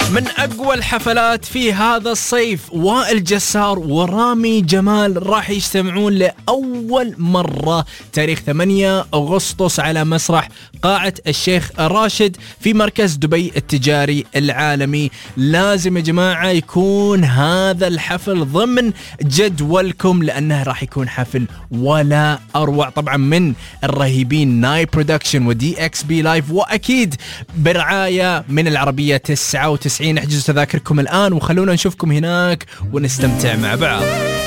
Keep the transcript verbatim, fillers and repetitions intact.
من أقوى الحفلات في هذا الصيف، وائل جسار ورامي جمال راح يجتمعون لأول مرة تاريخ ثمانية أغسطس على مسرح قاعة الشيخ راشد في مركز دبي التجاري العالمي. لازم يا جماعة يكون هذا الحفل ضمن جدولكم، لأنه راح يكون حفل ولا أروع، طبعا من الرهيبين ناي برودكشن ودي اكس بي لايف، وأكيد برعاية من العربية تسعة وتسعين. احجزوا تذاكركم الآن وخلونا نشوفكم هناك ونستمتع مع بعض.